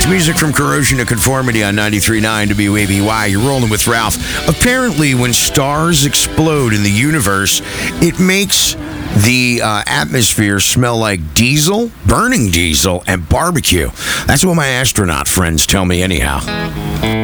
music from Corrosion to Conformity on 93.9 WABY. You're rolling with Ralph. Apparently, when stars explode in the universe, it makes the atmosphere smell like diesel, burning diesel, and barbecue. That's what my astronaut friends tell me anyhow.